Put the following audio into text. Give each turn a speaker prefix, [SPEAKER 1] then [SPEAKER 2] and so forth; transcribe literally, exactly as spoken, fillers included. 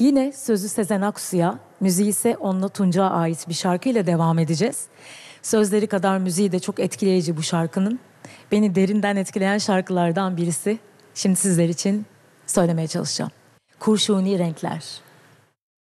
[SPEAKER 1] Yine sözü Sezen Aksu'ya, müziği ise Onunla Tunç'a ait bir şarkıyla devam edeceğiz. Sözleri kadar müziği de çok etkileyici bu şarkının. Beni derinden etkileyen şarkılardan birisi. Şimdi sizler için söylemeye çalışacağım. Kurşuni Renkler.